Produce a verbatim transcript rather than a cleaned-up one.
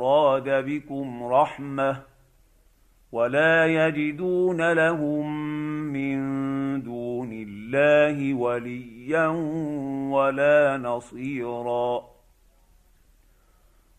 أراد بكم رحمة ولا يجدون لهم من دون الله وليا ولا نصيرا.